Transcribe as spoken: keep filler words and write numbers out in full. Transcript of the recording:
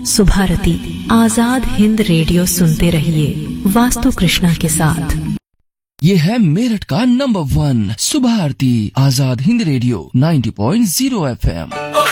Subharti Azad Hind radio सुनते रहिए वास्तु कृष्णा के साथ। ये है मेरठ का number one Subharti Azad Hind radio नब्बे पॉइंट शून्य एफ एम।